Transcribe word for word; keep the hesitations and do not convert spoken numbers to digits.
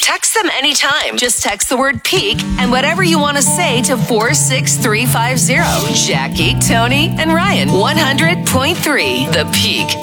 Text them anytime. Just text the word peak and whatever you want to say to four six three five zero. Jackie, Tony, and Ryan, one hundred point three The Peak.